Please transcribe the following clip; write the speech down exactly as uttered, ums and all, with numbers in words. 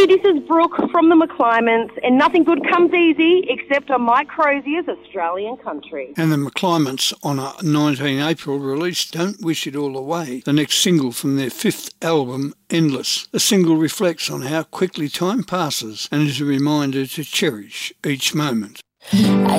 this is Brooke from the McCliments, and nothing good comes easy except on Mike Crozier's Australian Country. And the McCliments on a nineteen April release Don't Wish It All Away, the next single from their fifth album, Endless. The single reflects on how quickly time passes and is a reminder to cherish each moment. I